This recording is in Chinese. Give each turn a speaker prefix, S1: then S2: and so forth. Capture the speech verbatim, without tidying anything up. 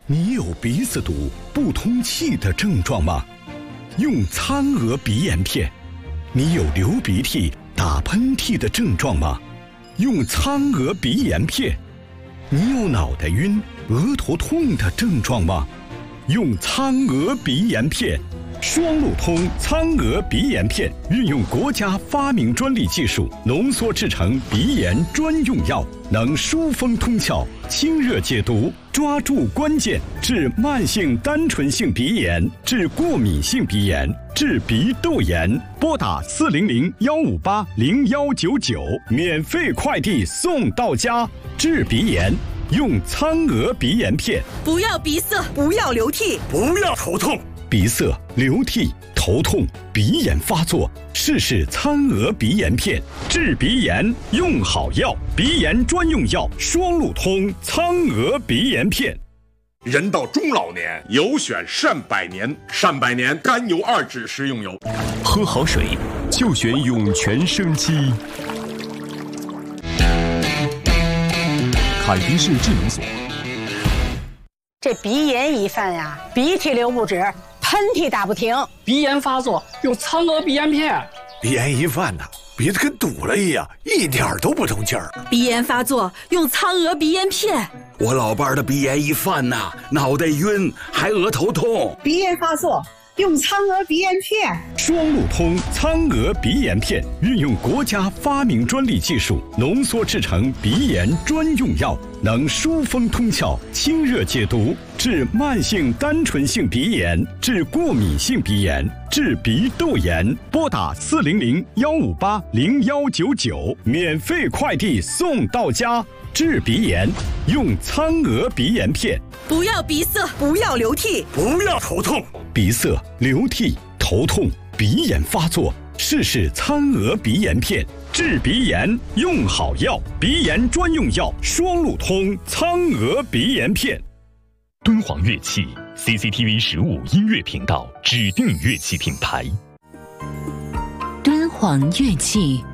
S1: 你有鼻子堵、不通气的症状吗？用苍娥鼻炎片。你有流鼻涕、打喷嚏的症状吗？用苍娥鼻炎片。你有脑袋晕、额头痛的症状吗？用苍娥鼻炎片。双路通苍娥鼻炎片运用国家发明专利技术浓缩制成鼻炎专用药，能疏风通窍、清热解毒，抓住关键，治慢性单纯性鼻炎，治过敏性鼻炎，治鼻窦炎。拨打四零零幺五八零幺九九，免费快递送到家。治鼻炎用苍娥鼻炎片。
S2: 不要鼻塞，
S3: 不要流涕，
S4: 不要头痛。
S1: 鼻塞、流涕、头痛、鼻炎发作，试试苍娥鼻炎片，治鼻炎用好药，鼻炎专用药，双路通苍娥鼻炎片。
S4: 人到中老年，有选善百年，善百年甘油二酯食用油。
S5: 喝好水就选涌泉生机。凯迪士智能锁。
S3: 这鼻炎一犯呀，鼻涕流不止，喷嚏打不停，
S6: 鼻炎发作用苍娥鼻炎片。
S7: 鼻炎一犯呐，鼻子跟堵了一样，一点都不通气儿。
S2: 鼻炎发作用苍娥鼻炎片。
S8: 我老伴儿的鼻炎一犯呐，脑袋晕，还额头痛。
S9: 鼻炎发作用苍娥鼻炎片。
S1: 双路通苍娥鼻炎片运用国家发明专利技术浓缩制成鼻炎专用药，能疏风通窍、清热解毒，治慢性单纯性鼻炎，治过敏性鼻炎，治鼻窦炎。拨打四零零幺五八零幺九九，免费快递送到家。治鼻炎用苍娥鼻炎片。
S2: 不要鼻塞，
S3: 不要流涕，
S4: 不要头痛。
S1: 鼻塞、流涕、头痛、鼻炎发作，试试苍娥鼻炎片，治鼻炎用好药，鼻炎专用药，双路通苍娥鼻炎片。
S5: 敦煌乐器 C C T V 十五音乐频道指定乐器品牌。
S10: 敦煌乐器